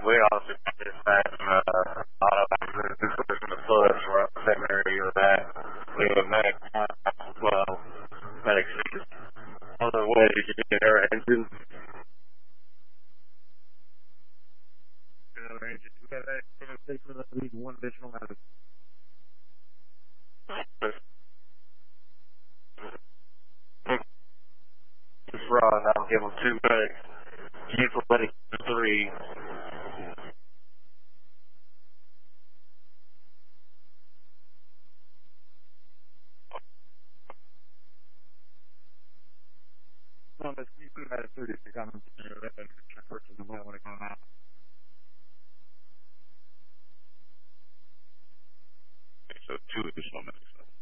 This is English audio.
we also dispatch auto accidents in the floods around the same area that we have a medic as well. Medics on the way to get our engine. We got that conversation that we need one additional medic. Just run, I'll give them 2 medics. Cancel medic 3. No, that's you could have had a 36 on them. Person that might want to come out. So 2 additional minutes.